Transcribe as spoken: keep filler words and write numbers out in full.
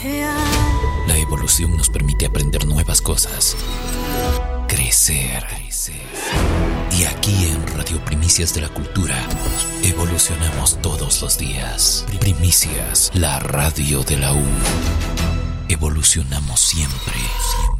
La evolución nos permite aprender nuevas cosas, crecer. Y aquí en Radio Primicias de la Cultura, evolucionamos todos los días. Primicias, la radio de la U. Evolucionamos siempre.